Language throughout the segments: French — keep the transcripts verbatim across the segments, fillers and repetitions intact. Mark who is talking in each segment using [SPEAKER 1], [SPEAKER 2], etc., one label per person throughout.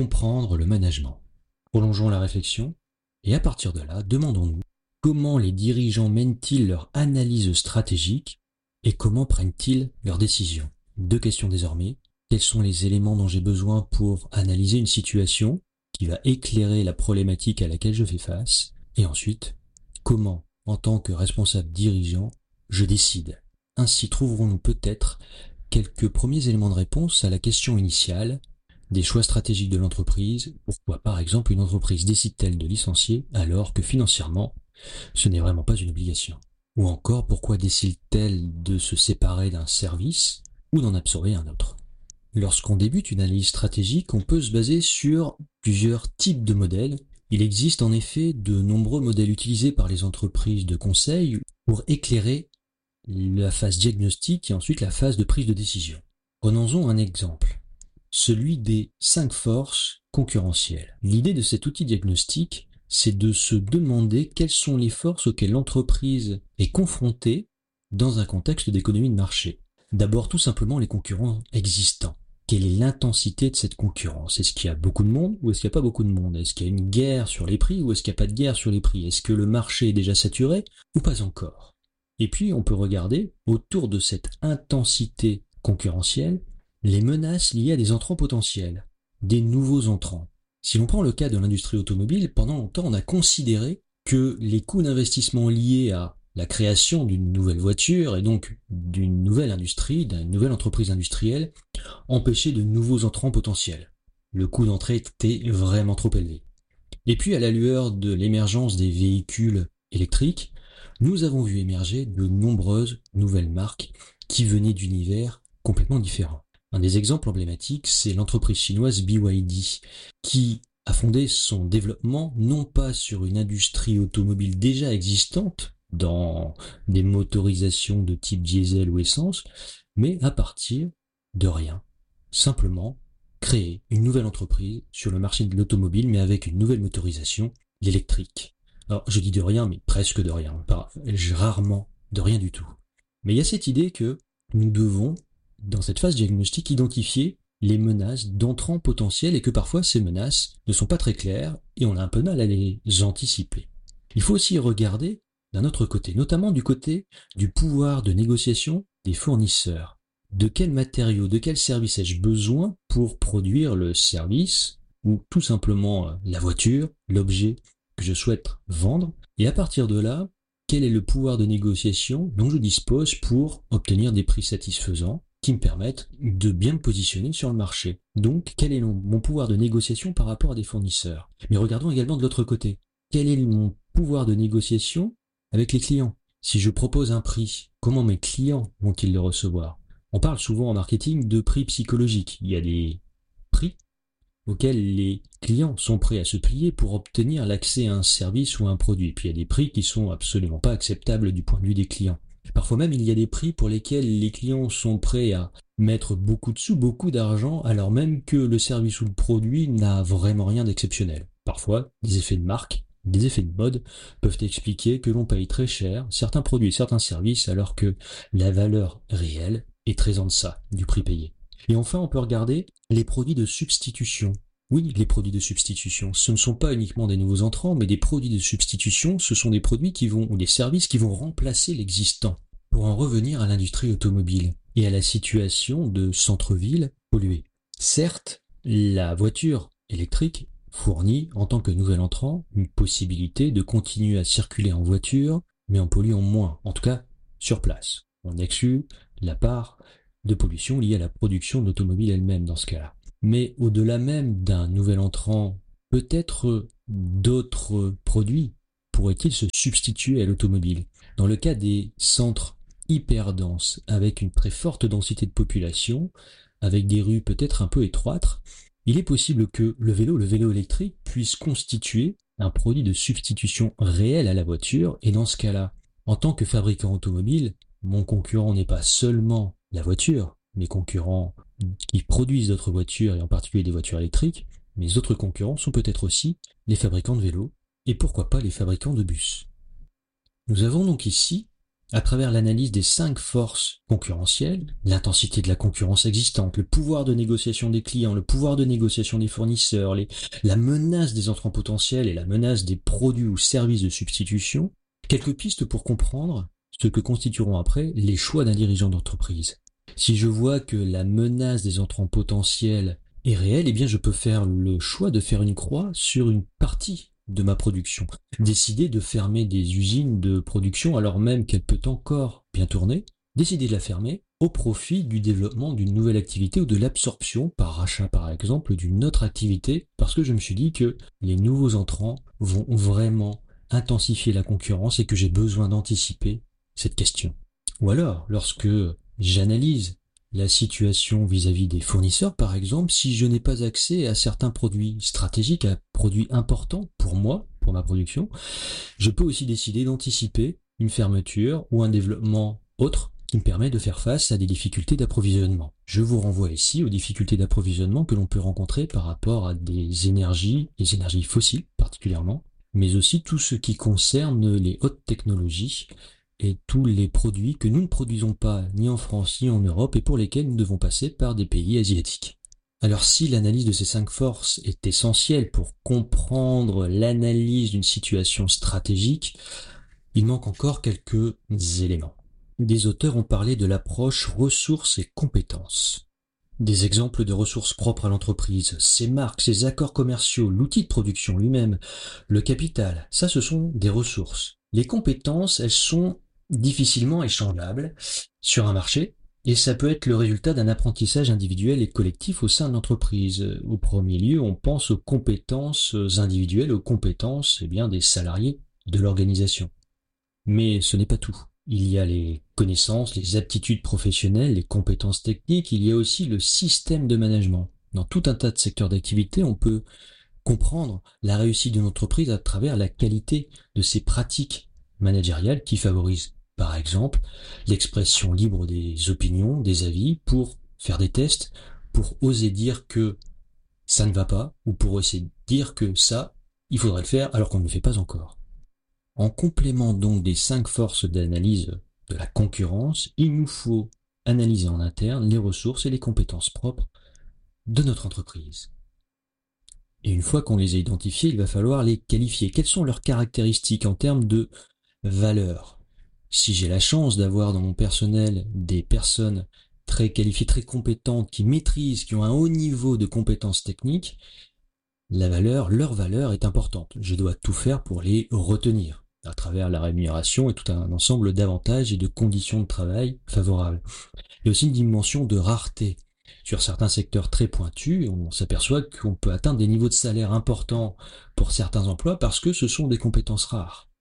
[SPEAKER 1] comprendre le management. Prolongeons la réflexion et à partir de là, demandons-nous comment les dirigeants mènent-ils leur analyse stratégique et comment prennent-ils leurs décisions. Deux questions désormais. Quels sont les éléments dont j'ai besoin pour analyser une situation qui va éclairer la problématique à laquelle je fais face? Et ensuite, comment, en tant que responsable dirigeant, je décide? Ainsi trouverons-nous peut-être quelques premiers éléments de réponse à la question initiale des choix stratégiques de l'entreprise. Pourquoi, par exemple, une entreprise décide-t-elle de licencier alors que financièrement, ce n'est vraiment pas une obligation? Ou encore, pourquoi décide-t-elle de se séparer d'un service ou d'en absorber un autre? Lorsqu'on débute une analyse stratégique, on peut se baser sur plusieurs types de modèles. Il existe en effet de nombreux modèles utilisés par les entreprises de conseil pour éclairer la phase diagnostique et ensuite la phase de prise de décision. Prenons-en un exemple, celui des cinq forces concurrentielles. L'idée de cet outil diagnostique, c'est de se demander quelles sont les forces auxquelles l'entreprise est confrontée dans un contexte d'économie de marché. D'abord, tout simplement, les concurrents existants. Quelle est l'intensité de cette concurrence? Est-ce qu'il y a beaucoup de monde ou est-ce qu'il n'y a pas beaucoup de monde? Est-ce qu'il y a une guerre sur les prix ou est-ce qu'il n'y a pas de guerre sur les prix? Est-ce que le marché est déjà saturé ou pas encore? Et puis, on peut regarder, autour de cette intensité concurrentielle, les menaces liées à des entrants potentiels, des nouveaux entrants. Si l'on prend le cas de l'industrie automobile, pendant longtemps, on a considéré que les coûts d'investissement liés à la création d'une nouvelle voiture et donc d'une nouvelle industrie, d'une nouvelle entreprise industrielle, empêchaient de nouveaux entrants potentiels. Le coût d'entrée était vraiment trop élevé. Et puis, à la lueur de l'émergence des véhicules électriques, nous avons vu émerger de nombreuses nouvelles marques qui venaient d'univers complètement différents. Un des exemples emblématiques, c'est l'entreprise chinoise B Y D, qui a fondé son développement non pas sur une industrie automobile déjà existante, dans des motorisations de type diesel ou essence, mais à partir de rien. Simplement créer une nouvelle entreprise sur le marché de l'automobile, mais avec une nouvelle motorisation, l'électrique. Alors, je dis de rien, mais presque de rien. Rarement de rien du tout. Mais il y a cette idée que nous devons, dans cette phase diagnostique, identifier les menaces d'entrants potentiels et que parfois ces menaces ne sont pas très claires et on a un peu mal à les anticiper. Il faut aussi regarder d'un autre côté, notamment du côté du pouvoir de négociation des fournisseurs. De quels matériaux, de quels services ai-je besoin pour produire le service ou tout simplement la voiture, l'objet que je souhaite vendre? Et à partir de là, quel est le pouvoir de négociation dont je dispose pour obtenir des prix satisfaisants qui me permettent de bien me positionner sur le marché? Donc, quel est mon pouvoir de négociation par rapport à des fournisseurs? Mais regardons également de l'autre côté. Quel est mon pouvoir de négociation avec les clients? Si je propose un prix, comment mes clients vont-ils le recevoir? On parle souvent en marketing de prix psychologiques. Il y a des prix auxquels les clients sont prêts à se plier pour obtenir l'accès à un service ou à un produit. Puis il y a des prix qui sont absolument pas acceptables du point de vue des clients. Parfois même, il y a des prix pour lesquels les clients sont prêts à mettre beaucoup de sous, beaucoup d'argent, alors même que le service ou le produit n'a vraiment rien d'exceptionnel. Parfois, des effets de marque, des effets de mode peuvent expliquer que l'on paye très cher certains produits et certains services alors que la valeur réelle est très en deçà du prix payé. Et enfin, on peut regarder les produits de substitution. Oui, les produits de substitution, ce ne sont pas uniquement des nouveaux entrants, mais des produits de substitution, ce sont des produits qui vont, ou des services qui vont remplacer l'existant. Pour en revenir à l'industrie automobile et à la situation de centre-ville pollué. Certes, la voiture électrique fournit, en tant que nouvel entrant, une possibilité de continuer à circuler en voiture, mais en polluant moins, en tout cas sur place. On exclut la part de pollution liée à la production de l'automobile elle-même dans ce cas-là. Mais au-delà même d'un nouvel entrant, peut-être d'autres produits pourraient-ils se substituer à l'automobile. Dans le cas des centres hyper denses, avec une très forte densité de population, avec des rues peut-être un peu étroites, il est possible que le vélo, le vélo électrique, puisse constituer un produit de substitution réel à la voiture, et dans ce cas-là, en tant que fabricant automobile, mon concurrent n'est pas seulement la voiture, mes concurrents qui produisent d'autres voitures, et en particulier des voitures électriques, mes autres concurrents sont peut-être aussi les fabricants de vélos, et pourquoi pas les fabricants de bus. Nous avons donc ici à travers l'analyse des cinq forces concurrentielles, l'intensité de la concurrence existante, le pouvoir de négociation des clients, le pouvoir de négociation des fournisseurs, les, la menace des entrants potentiels et la menace des produits ou services de substitution, quelques pistes pour comprendre ce que constitueront après les choix d'un dirigeant d'entreprise. Si je vois que la menace des entrants potentiels est réelle, eh bien je peux faire le choix de faire une croix sur une partie de ma production, décider de fermer des usines de production alors même qu'elle peut encore bien tourner, décider de la fermer au profit du développement d'une nouvelle activité ou de l'absorption par rachat par exemple d'une autre activité parce que je me suis dit que les nouveaux entrants vont vraiment intensifier la concurrence et que j'ai besoin d'anticiper cette question. Ou alors, lorsque j'analyse la situation vis-à-vis des fournisseurs, par exemple, si je n'ai pas accès à certains produits stratégiques, à produits importants pour moi, pour ma production, je peux aussi décider d'anticiper une fermeture ou un développement autre qui me permet de faire face à des difficultés d'approvisionnement. Je vous renvoie ici aux difficultés d'approvisionnement que l'on peut rencontrer par rapport à des énergies, les énergies fossiles particulièrement, mais aussi tout ce qui concerne les hautes technologies et tous les produits que nous ne produisons pas ni en France ni en Europe et pour lesquels nous devons passer par des pays asiatiques. Alors si l'analyse de ces cinq forces est essentielle pour comprendre l'analyse d'une situation stratégique, il manque encore quelques éléments. Des auteurs ont parlé de l'approche ressources et compétences. Des exemples de ressources propres à l'entreprise, ses marques, ses accords commerciaux, l'outil de production lui-même, le capital, ça ce sont des ressources. Les compétences, elles sont difficilement échangeables sur un marché et ça peut être le résultat d'un apprentissage individuel et collectif au sein de l'entreprise. Au premier lieu, on pense aux compétences individuelles, aux compétences eh bien, des salariés de l'organisation. Mais ce n'est pas tout. Il y a les connaissances, les aptitudes professionnelles, les compétences techniques, il y a aussi le système de management. Dans tout un tas de secteurs d'activité, on peut comprendre la réussite d'une entreprise à travers la qualité de ses pratiques managériales qui favorisent, par exemple, l'expression libre des opinions, des avis, pour faire des tests, pour oser dire que ça ne va pas, ou pour oser dire que ça, il faudrait le faire alors qu'on ne le fait pas encore. En complément donc des cinq forces d'analyse de la concurrence, il nous faut analyser en interne les ressources et les compétences propres de notre entreprise. Et une fois qu'on les a identifiées, il va falloir les qualifier. Quelles sont leurs caractéristiques en termes de valeur? Si j'ai la chance d'avoir dans mon personnel des personnes très qualifiées, très compétentes, qui maîtrisent, qui ont un haut niveau de compétences techniques, la valeur, leur valeur est importante. Je dois tout faire pour les retenir à travers la rémunération et tout un ensemble d'avantages et de conditions de travail favorables. Il y a aussi une dimension de rareté. Sur certains secteurs très pointus, on s'aperçoit qu'on peut atteindre des niveaux de salaire importants pour certains emplois parce que ce sont des compétences rares.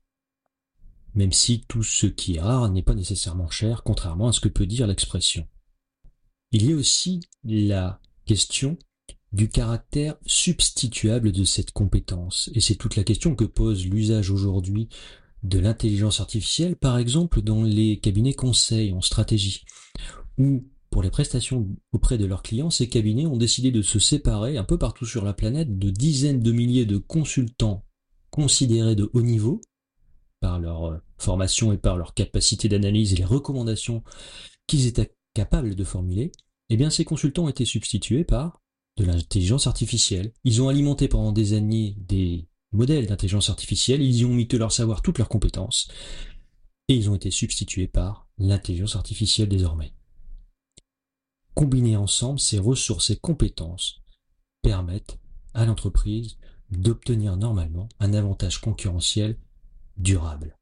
[SPEAKER 1] Même si tout ce qui est rare n'est pas nécessairement cher, contrairement à ce que peut dire l'expression. Il y a aussi la question du caractère substituable de cette compétence. Et c'est toute la question que pose l'usage aujourd'hui de l'intelligence artificielle, par exemple dans les cabinets conseils en stratégie, où pour les prestations auprès de leurs clients, ces cabinets ont décidé de se séparer un peu partout sur la planète de dizaines de milliers de consultants considérés de haut niveau par leur formation et par leur capacité d'analyse et les recommandations qu'ils étaient capables de formuler. Eh bien, ces consultants ont été substitués par de l'intelligence artificielle. Ils ont alimenté pendant des années des modèles d'intelligence artificielle, ils y ont mis tout leur savoir, toutes leurs compétences, et ils ont été substitués par l'intelligence artificielle désormais. Combiner ensemble ces ressources et compétences permettent à l'entreprise d'obtenir normalement un avantage concurrentiel durable.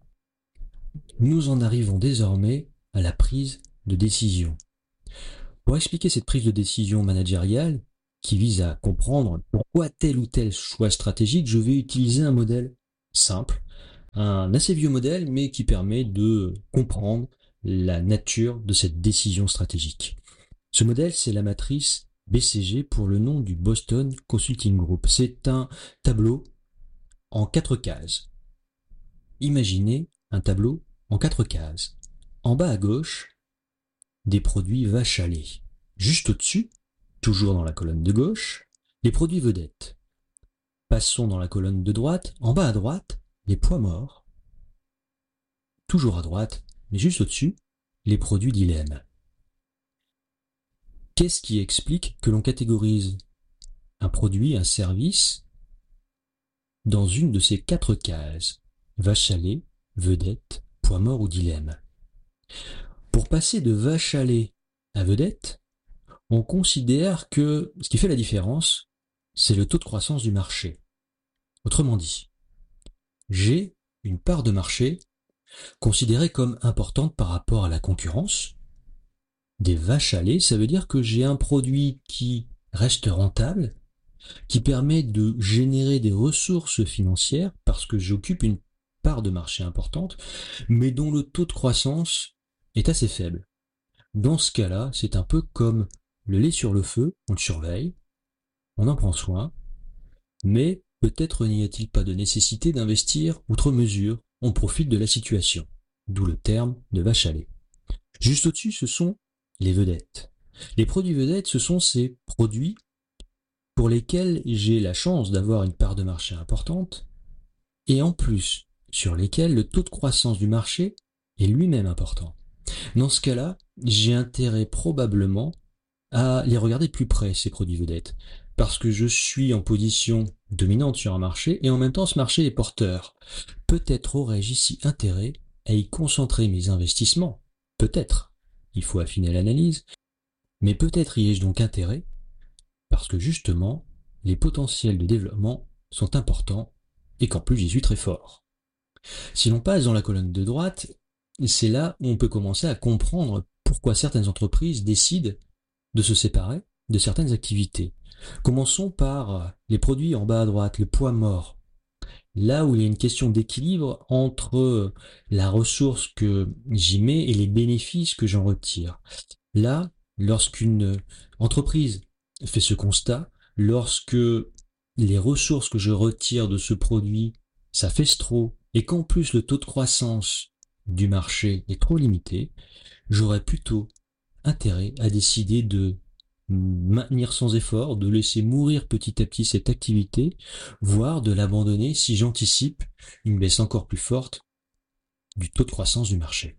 [SPEAKER 1] Nous en arrivons désormais à la prise de décision. Pour expliquer cette prise de décision managériale, qui vise à comprendre pourquoi tel ou tel choix stratégique, je vais utiliser un modèle simple, un assez vieux modèle, mais qui permet de comprendre la nature de cette décision stratégique. Ce modèle, c'est la matrice B C G pour le nom du Boston Consulting Group. C'est un tableau en quatre cases. Imaginez un tableau en quatre cases. En bas à gauche, des produits vaches à lait. Juste au-dessus, toujours dans la colonne de gauche, les produits vedettes. Passons dans la colonne de droite. En bas à droite, les poids morts. toujours à droite, mais juste au-dessus, les produits dilemme. Qu'est-ce qui explique que l'on catégorise un produit, un service, dans une de ces quatre cases? Vache à lait, vedette, poids mort ou dilemme. Pour passer de vache à lait à vedette, on considère que ce qui fait la différence, c'est le taux de croissance du marché. Autrement dit, j'ai une part de marché considérée comme importante par rapport à la concurrence. Des vaches à lait, ça veut dire que j'ai un produit qui reste rentable, qui permet de générer des ressources financières parce que j'occupe une part de marché importante, mais dont le taux de croissance est assez faible. Dans ce cas-là, c'est un peu comme le lait sur le feu, on le surveille, on en prend soin, mais peut-être n'y a-t-il pas de nécessité d'investir outre mesure, on profite de la situation, d'où le terme de vache à lait. Juste au-dessus, ce sont les vedettes. Les produits vedettes, ce sont ces produits pour lesquels j'ai la chance d'avoir une part de marché importante, et en plus, sur lesquels le taux de croissance du marché est lui-même important. Dans ce cas-là, j'ai intérêt probablement à les regarder de plus près, ces produits vedettes, parce que je suis en position dominante sur un marché, et en même temps ce marché est porteur. Peut-être aurais-je ici intérêt à y concentrer mes investissements. Peut-être. Il faut affiner l'analyse. Mais peut-être y ai-je donc intérêt, parce que justement, les potentiels de développement sont importants, et qu'en plus j'y suis très fort. Si l'on passe dans la colonne de droite, c'est là où on peut commencer à comprendre pourquoi certaines entreprises décident de se séparer de certaines activités. Commençons par les produits en bas à droite, le poids mort. Là où il y a une question d'équilibre entre la ressource que j'y mets et les bénéfices que j'en retire. Là, lorsqu'une entreprise fait ce constat, lorsque les ressources que je retire de ce produit, ça fait trop, et qu'en plus le taux de croissance du marché est trop limité, j'aurais plutôt intérêt à décider de maintenir sans effort, de laisser mourir petit à petit cette activité, voire de l'abandonner si j'anticipe une baisse encore plus forte du taux de croissance du marché.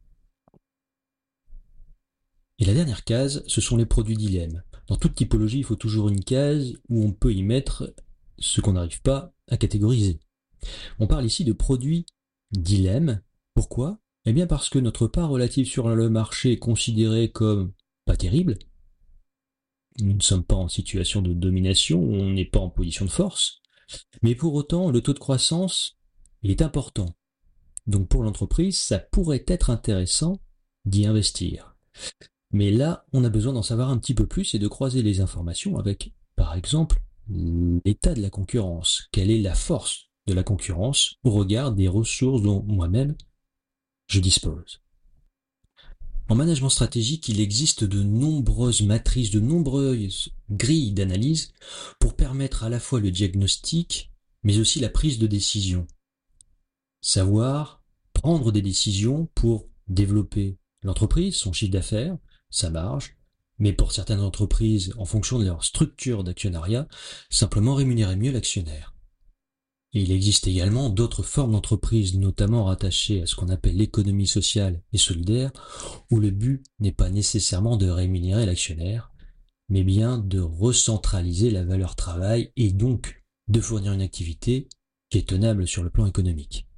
[SPEAKER 1] Et la dernière case, ce sont les produits dilemme. Dans toute typologie, il faut toujours une case où on peut y mettre ce qu'on n'arrive pas à catégoriser. On parle ici de produits dilemme. Pourquoi ? Eh bien parce que notre part relative sur le marché est considérée comme pas terrible. Nous ne sommes pas en situation de domination, on n'est pas en position de force. Mais pour autant, le taux de croissance est important. Donc pour l'entreprise, ça pourrait être intéressant d'y investir. Mais là, on a besoin d'en savoir un petit peu plus et de croiser les informations avec, par exemple, l'état de la concurrence. Quelle est la force de la concurrence au regard des ressources dont moi-même je dispose. En management stratégique, il existe de nombreuses matrices, de nombreuses grilles d'analyse pour permettre à la fois le diagnostic, mais aussi la prise de décision. Savoir prendre des décisions pour développer l'entreprise, son chiffre d'affaires, sa marge, mais pour certaines entreprises, en fonction de leur structure d'actionnariat, simplement rémunérer mieux l'actionnaire. Et il existe également d'autres formes d'entreprises, notamment rattachées à ce qu'on appelle l'économie sociale et solidaire, où le but n'est pas nécessairement de rémunérer l'actionnaire, mais bien de recentraliser la valeur travail et donc de fournir une activité qui est tenable sur le plan économique.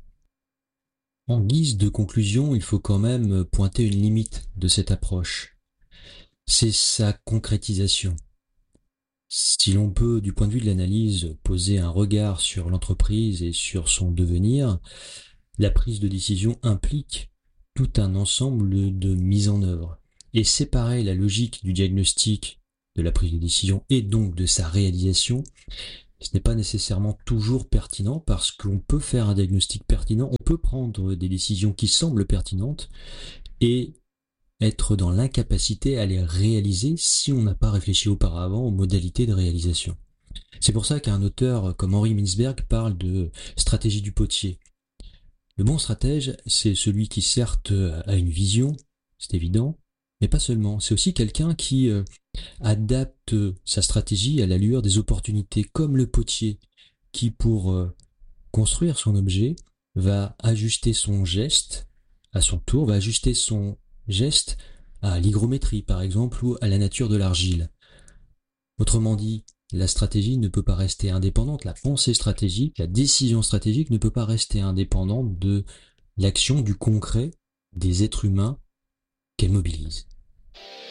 [SPEAKER 1] En guise de conclusion, il faut quand même pointer une limite de cette approche. C'est sa concrétisation. Si l'on peut, du point de vue de l'analyse, poser un regard sur l'entreprise et sur son devenir, la prise de décision implique tout un ensemble de mises en œuvre. Et séparer la logique du diagnostic de la prise de décision et donc de sa réalisation, ce n'est pas nécessairement toujours pertinent parce qu'on peut faire un diagnostic pertinent, on peut prendre des décisions qui semblent pertinentes et être dans l'incapacité à les réaliser si on n'a pas réfléchi auparavant aux modalités de réalisation. C'est pour ça qu'un auteur comme Henri Mintzberg parle de stratégie du potier. Le bon stratège, c'est celui qui certes a une vision, c'est évident, mais pas seulement. C'est aussi quelqu'un qui euh, adapte sa stratégie à la lueur des opportunités, comme le potier, qui pour euh, construire son objet va ajuster son geste à son tour, va ajuster son geste à l'hygrométrie, par exemple, ou à la nature de l'argile. Autrement dit, la stratégie ne peut pas rester indépendante, la pensée stratégique, la décision stratégique ne peut pas rester indépendante de l'action, du concret des êtres humains qu'elle mobilise.